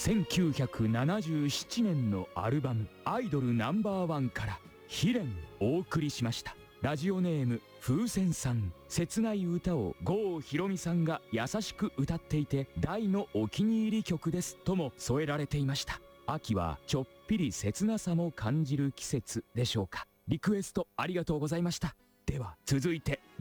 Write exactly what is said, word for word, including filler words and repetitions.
せんきゅうひゃくななじゅうななねんのアルバム「アイドルナンバーワン」から「悲恋」お送りしました。ラジオネーム風船さん、切ない歌を郷ひろみさんが優しく歌っていて大のお気に入り曲ですとも添えられていました。秋はちょっぴり切なさも感じる季節でしょうか。リクエストありがとうございました。では続いて